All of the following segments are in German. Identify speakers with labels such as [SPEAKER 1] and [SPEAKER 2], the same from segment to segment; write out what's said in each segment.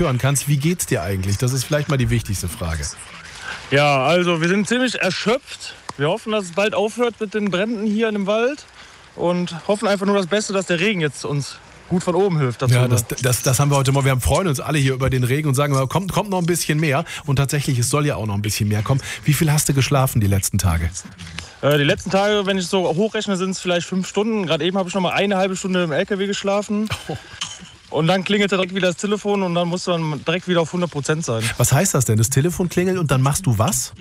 [SPEAKER 1] hören kannst, wie geht's dir eigentlich? Das ist vielleicht mal die wichtigste Frage.
[SPEAKER 2] Ja, also wir sind ziemlich erschöpft. Wir hoffen, dass es bald aufhört mit den Bränden hier in dem Wald und hoffen einfach nur das Beste, dass der Regen jetzt uns gut von oben hilft. Dazu,
[SPEAKER 1] ja, das haben wir heute mal. Wir freuen uns alle hier über den Regen und sagen, kommt noch ein bisschen mehr. Und tatsächlich, es soll ja auch noch ein bisschen mehr kommen. Wie viel hast du geschlafen die letzten Tage?
[SPEAKER 2] Die letzten Tage, wenn ich so hochrechne, sind es vielleicht 5 Stunden. Gerade eben habe ich noch mal eine halbe Stunde im LKW geschlafen. Und dann klingelte direkt wieder das Telefon und dann musste man direkt wieder auf 100% sein.
[SPEAKER 1] Was heißt das denn? Das Telefon klingelt und dann machst du was?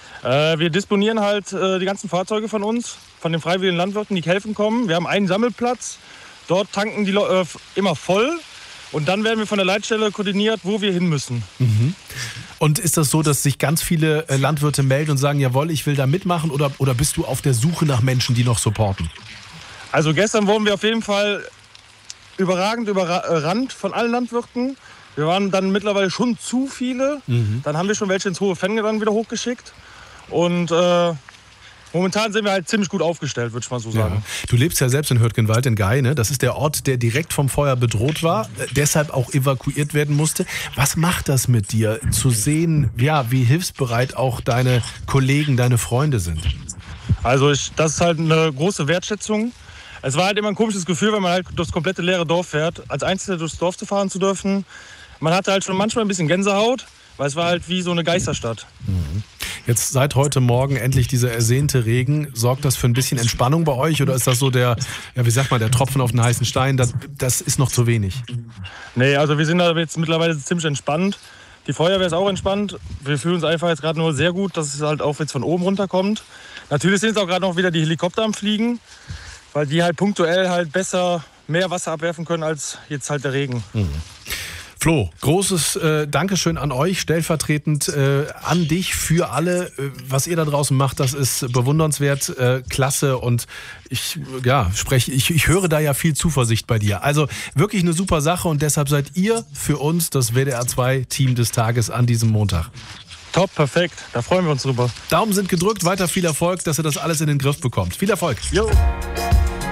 [SPEAKER 2] Wir disponieren halt die ganzen Fahrzeuge von uns, von den freiwilligen Landwirten, die helfen kommen. Wir haben einen Sammelplatz. Dort tanken die immer voll. Und dann werden wir von der Leitstelle koordiniert, wo wir hin müssen.
[SPEAKER 1] Mhm. Und ist das so, dass sich ganz viele Landwirte melden und sagen, jawohl, ich will da mitmachen? Oder bist du auf der Suche nach Menschen, die noch supporten?
[SPEAKER 2] Also gestern wurden wir auf jeden Fall überragend überrannt von allen Landwirten. Wir waren dann mittlerweile schon zu viele. Mhm. Dann haben wir schon welche ins hohe Fenge dann wieder hochgeschickt. Und momentan sind wir halt ziemlich gut aufgestellt, würde ich mal so sagen.
[SPEAKER 1] Ja. Du lebst ja selbst in Hürtgenwald in Gaie, ne? Das ist der Ort, der direkt vom Feuer bedroht war, deshalb auch evakuiert werden musste. Was macht das mit dir, zu sehen, ja, wie hilfsbereit auch deine Kollegen, deine Freunde sind?
[SPEAKER 2] Also das ist halt eine große Wertschätzung. Es war halt immer ein komisches Gefühl, wenn man halt durchs komplette leere Dorf fährt, als Einzelner durchs Dorf zu fahren zu dürfen. Man hatte halt schon manchmal ein bisschen Gänsehaut, weil es war halt wie so eine Geisterstadt.
[SPEAKER 1] Mhm. Jetzt seit heute Morgen endlich dieser ersehnte Regen. Sorgt das für ein bisschen Entspannung bei euch oder ist das so der Tropfen auf den heißen Stein? Das ist noch zu wenig.
[SPEAKER 2] Nee, also wir sind da jetzt mittlerweile ziemlich entspannt. Die Feuerwehr ist auch entspannt. Wir fühlen uns einfach jetzt gerade nur sehr gut, dass es halt auch jetzt von oben runterkommt. Natürlich sind jetzt auch gerade noch wieder die Helikopter am Fliegen, weil die halt punktuell halt besser mehr Wasser abwerfen können als jetzt halt der Regen.
[SPEAKER 1] Mhm. Flo, großes Dankeschön an euch, stellvertretend an dich für alle. Was ihr da draußen macht, das ist bewundernswert, klasse und ich höre da ja viel Zuversicht bei dir. Also wirklich eine super Sache und deshalb seid ihr für uns das WDR 2 Team des Tages an diesem Montag.
[SPEAKER 2] Top, perfekt, da freuen wir uns drüber.
[SPEAKER 1] Daumen sind gedrückt, weiter viel Erfolg, dass ihr das alles in den Griff bekommt. Viel Erfolg.
[SPEAKER 2] Jo.